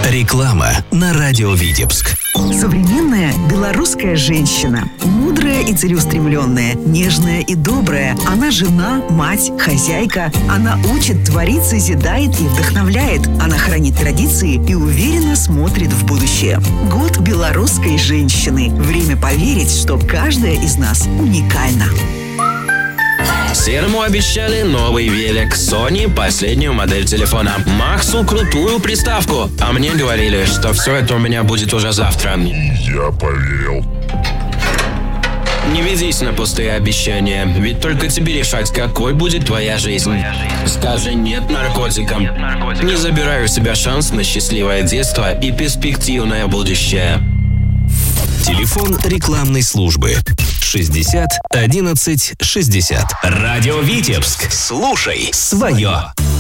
Реклама на радио Витебск. Современная белорусская женщина. Мудрая и целеустремленная, нежная и добрая. Она жена, мать, хозяйка. Она учит, творит, созидает и вдохновляет. Она хранит традиции и уверенно смотрит в будущее. Год белорусской женщины. Время поверить, что каждая из нас уникальна. Серому обещали новый велик, Sony последнюю модель телефона, Максу крутую приставку. А мне говорили, что все это у меня будет уже завтра. Я поверил. Не ведись на пустые обещания, ведь только тебе решать, какой будет твоя жизнь. Скажи нет наркотикам. Не забирай у себя шанс на счастливое детство и перспективное будущее. Телефон рекламной службы 60 11 60. Радио Витебск. Слушай свое.